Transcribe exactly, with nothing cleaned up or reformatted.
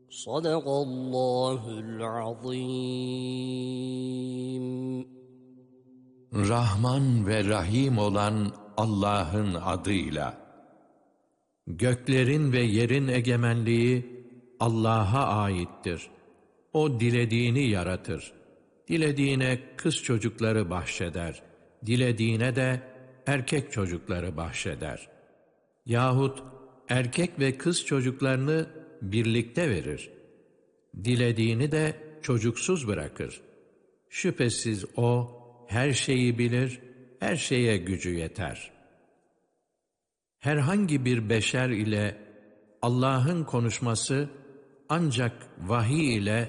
Sadakallahul azim. Rahman ve Rahim olan Allah'ın adıyla. Göklerin ve yerin egemenliği Allah'a aittir. O dilediğini yaratır. Dilediğine kız çocukları bahşeder. Dilediğine de erkek çocukları bahşeder. Yahut erkek ve kız çocuklarını birlikte verir. Dilediğini de çocuksuz bırakır. Şüphesiz O her şeyi bilir, her şeye gücü yeter. Herhangi bir beşer ile Allah'ın konuşması ancak vahiy ile